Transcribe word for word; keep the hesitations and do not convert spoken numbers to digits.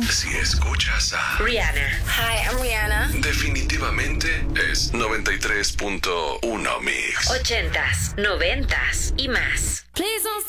Si escuchas a Rihanna. Hi, I'm Rihanna. definitivamente es noventa y tres punto uno Mix. Ochentas, noventas y más. Please don't